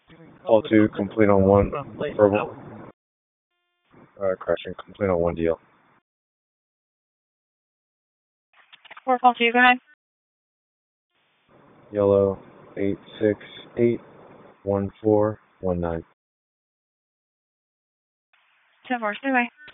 Call 2, complete on 1, verbal. Crashing, complete on 1 DL. 4 call 2, go ahead. Yellow 8681419. 10-4, stay away.